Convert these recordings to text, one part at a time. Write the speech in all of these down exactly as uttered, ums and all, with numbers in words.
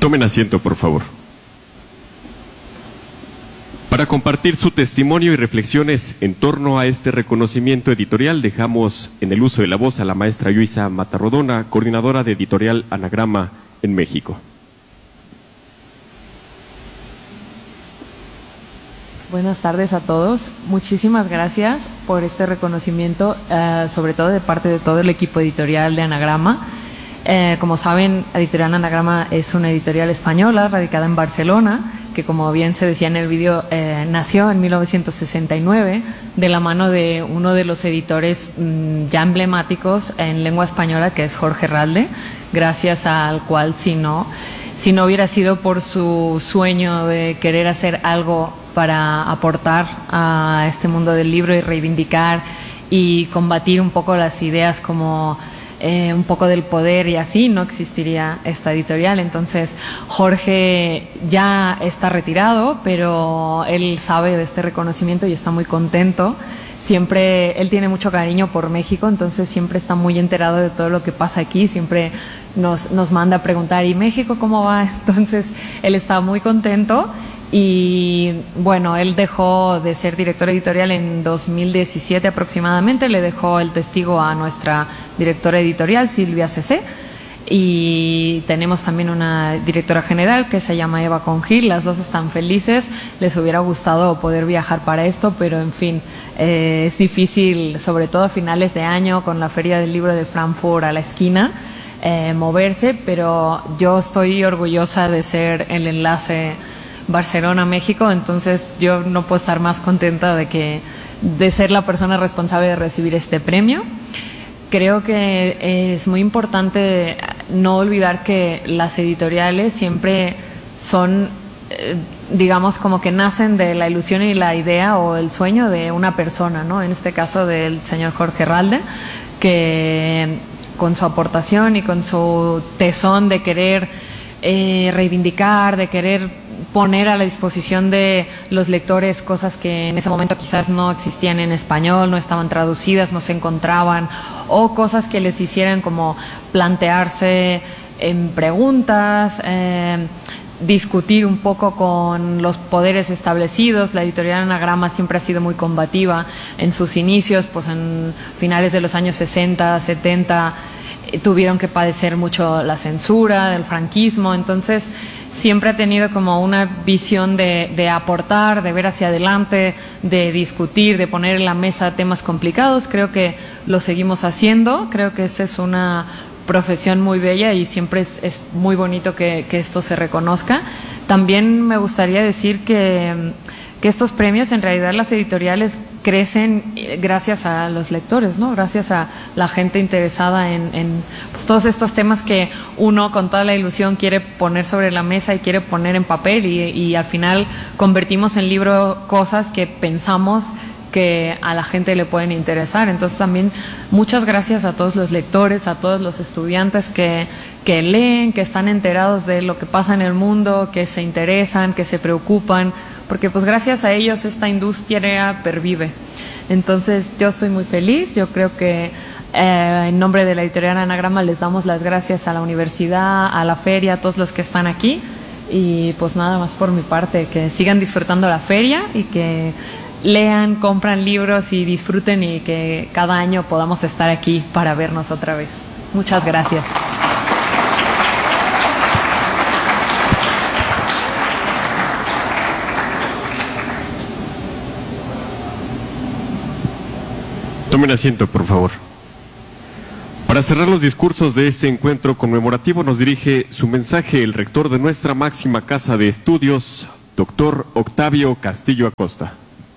Tomen asiento, por favor. Para compartir su testimonio y reflexiones en torno a este reconocimiento editorial, dejamos en el uso de la voz a la maestra Luisa Matarrodona, coordinadora de Editorial Anagrama en México. Buenas tardes a todos. Muchísimas gracias por este reconocimiento, uh, sobre todo de parte de todo el equipo editorial de Anagrama. Eh, como saben, Editorial Anagrama es una editorial española radicada en Barcelona, que, como bien se decía en el vídeo, eh, nació en mil novecientos sesenta y nueve de la mano de uno de los editores mmm, ya emblemáticos en lengua española, que es Jorge Herralde, gracias al cual, si no, si no hubiera sido por su sueño de querer hacer algo para aportar a este mundo del libro y reivindicar y combatir un poco las ideas como Eh, un poco del poder y así, no existiría esta editorial. Entonces Jorge ya está retirado, pero él sabe de este reconocimiento y está muy contento. Siempre, él tiene mucho cariño por México, entonces siempre está muy enterado de todo lo que pasa aquí, siempre nos, nos manda a preguntar, ¿y México cómo va? Entonces él está muy contento. Y bueno, él dejó de ser director editorial en dos mil diecisiete aproximadamente, le dejó el testigo a nuestra directora editorial, Silvia Cecé, y tenemos también una directora general que se llama Eva Congil. Las dos están felices, les hubiera gustado poder viajar para esto, pero en fin, eh, es difícil, sobre todo a finales de año, con la Feria del Libro de Frankfurt a la esquina, eh, moverse, pero yo estoy orgullosa de ser el enlace Barcelona, México, entonces yo no puedo estar más contenta de que de ser la persona responsable de recibir este premio. Creo que es muy importante no olvidar que las editoriales siempre son, eh, digamos, como que nacen de la ilusión y la idea o el sueño de una persona, ¿no? En este caso del señor Jorge Herralde, que con su aportación y con su tesón de querer eh, reivindicar, de querer poner a la disposición de los lectores cosas que en ese momento quizás no existían en español, no estaban traducidas, no se encontraban, o cosas que les hicieran como plantearse en preguntas, eh, discutir un poco con los poderes establecidos. La editorial Anagrama siempre ha sido muy combativa en sus inicios, pues en finales de los años sesenta, setenta, tuvieron que padecer mucho la censura del franquismo, entonces siempre ha tenido como una visión de, de aportar, de ver hacia adelante, de discutir, de poner en la mesa temas complicados. Creo que lo seguimos haciendo, creo que esa es una profesión muy bella y siempre es, es muy bonito que, que esto se reconozca. También me gustaría decir que, que estos premios, en realidad las editoriales crecen gracias a los lectores, ¿no? Gracias a la gente interesada en, en pues, todos estos temas que uno con toda la ilusión quiere poner sobre la mesa y quiere poner en papel y, y al final convertimos en libro cosas que pensamos que a la gente le pueden interesar. Entonces también muchas gracias a todos los lectores, a todos los estudiantes que, que leen, que están enterados de lo que pasa en el mundo, que se interesan, que se preocupan, porque pues gracias a ellos esta industria pervive. Entonces yo estoy muy feliz, yo creo que eh, en nombre de la editorial Anagrama les damos las gracias a la universidad, a la feria, a todos los que están aquí, y pues nada más por mi parte, que sigan disfrutando la feria y que lean, compran libros y disfruten, y que cada año podamos estar aquí para vernos otra vez. Muchas gracias. Tomen asiento, por favor. Para cerrar los discursos de este encuentro conmemorativo, nos dirige su mensaje el rector de nuestra máxima casa de estudios, doctor Octavio Castillo Acosta.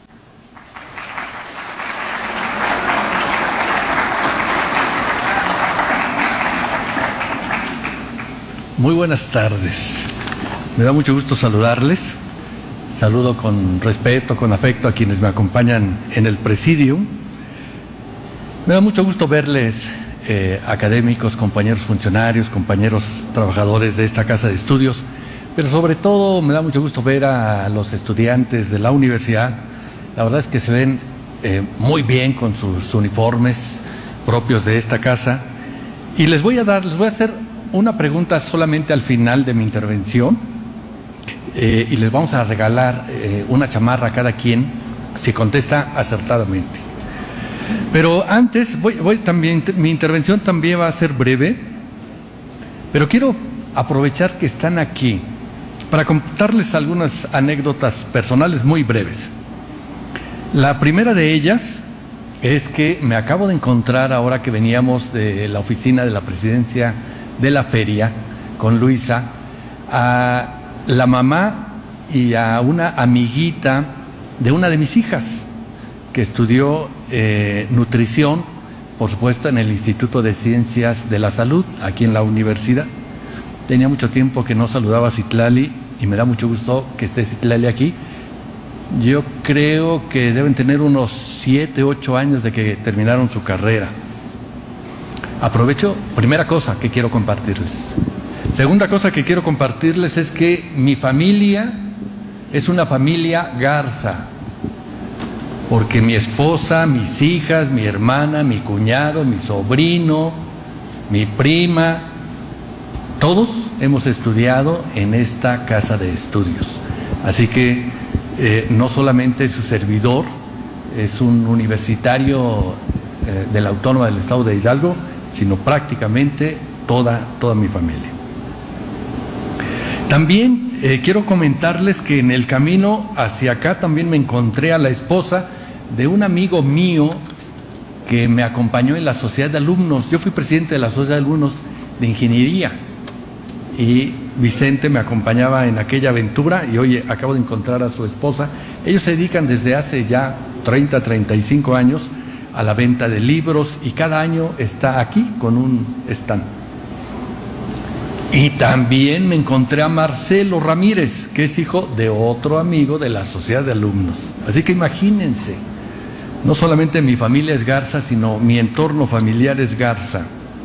Muy buenas tardes. Me da mucho gusto saludarles. Saludo con respeto, con afecto a quienes me acompañan en el presidium. Me da mucho gusto verles, eh, académicos, compañeros funcionarios, compañeros trabajadores de esta casa de estudios, pero sobre todo me da mucho gusto ver a los estudiantes de la universidad. La verdad es que se ven eh, muy bien con sus uniformes propios de esta casa, y les voy a dar, les voy a hacer una pregunta solamente al final de mi intervención eh, y les vamos a regalar eh, una chamarra a cada quien si contesta acertadamente. Pero antes, voy, voy también, mi intervención también va a ser breve, pero quiero aprovechar que están aquí para contarles algunas anécdotas personales muy breves. La primera de ellas es que me acabo de encontrar ahora que veníamos de la oficina de la presidencia de la feria con Luisa a la mamá y a una amiguita de una de mis hijas que estudió eh, nutrición, por supuesto en el Instituto de Ciencias de la Salud, aquí en la universidad. Tenía mucho tiempo que no saludaba a Citlali y me da mucho gusto que esté Citlali aquí. Yo creo que deben tener unos siete, ocho años de que terminaron su carrera. Aprovecho, primera cosa que quiero compartirles. Segunda cosa que quiero compartirles es que mi familia es una familia Garza, porque mi esposa, mis hijas, mi hermana, mi cuñado, mi sobrino, mi prima, todos hemos estudiado en esta casa de estudios. Así que eh, no solamente su servidor es un universitario eh, de la Autónoma del Estado de Hidalgo, sino prácticamente toda, toda mi familia. También eh, quiero comentarles que en el camino hacia acá también me encontré a la esposa de un amigo mío que me acompañó en la sociedad de alumnos. Yo fui presidente de la sociedad de alumnos de ingeniería y Vicente me acompañaba en aquella aventura y hoy acabo de encontrar a su esposa. Ellos se dedican desde hace ya treinta, treinta y cinco años a la venta de libros y cada año está aquí con un stand. Y también me encontré a Marcelo Ramírez, que es hijo de otro amigo de la sociedad de alumnos. Así que imagínense, no solamente mi familia es Garza, sino mi entorno familiar es Garza.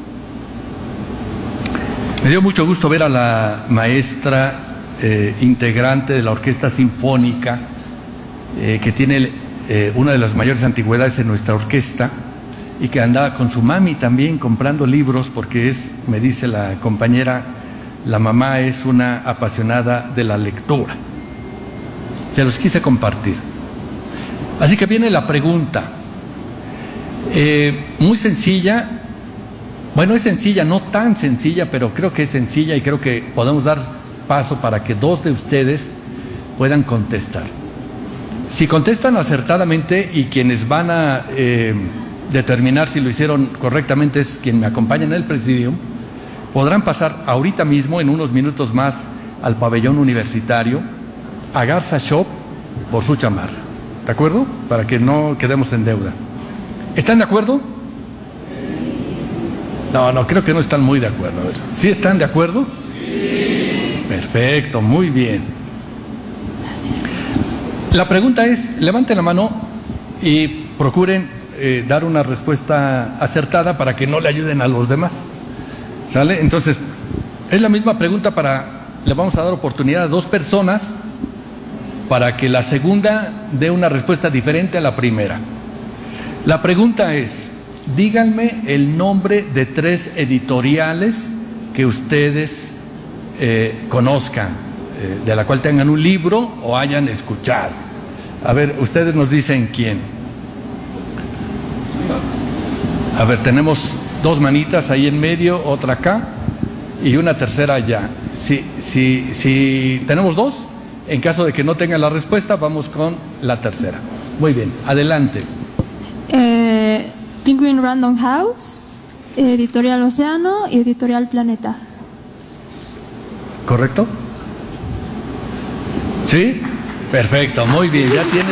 Me dio mucho gusto ver a la maestra eh, integrante de la Orquesta Sinfónica, eh, que tiene eh, una de las mayores antigüedades en nuestra orquesta, y que andaba con su mami también comprando libros, porque es, me dice la compañera, la mamá es una apasionada de la lectura. Se los quise compartir. Así que viene la pregunta, eh, muy sencilla. Bueno, es sencilla, no tan sencilla, pero creo que es sencilla y creo que podemos dar paso para que dos de ustedes puedan contestar. Si contestan acertadamente y quienes van a eh, determinar si lo hicieron correctamente es quien me acompaña en el presidium, podrán pasar ahorita mismo, en unos minutos más, al pabellón universitario, a Garza Shop por su chamarra. ¿De acuerdo? Para que no quedemos en deuda. ¿Están de acuerdo? No, no, creo que no están muy de acuerdo. A ver, ¿sí están de acuerdo? Sí. Perfecto, muy bien. Gracias. La pregunta es, levanten la mano y procuren eh, dar una respuesta acertada para que no le ayuden a los demás. ¿Sale? Entonces, es la misma pregunta para, le vamos a dar oportunidad a dos personas para que la segunda dé una respuesta diferente a la primera. La pregunta es, díganme el nombre de tres editoriales que ustedes eh, conozcan, eh, de la cual tengan un libro o hayan escuchado. A ver, ustedes nos dicen quién. A ver, tenemos dos manitas ahí en medio, otra acá y una tercera allá. Si, si, si tenemos dos, en caso de que no tengan la respuesta, vamos con la tercera. Muy bien, adelante. Eh... Penguin Random House, Editorial Océano y Editorial Planeta. ¿Correcto? ¿Sí? Perfecto, muy bien, ya tiene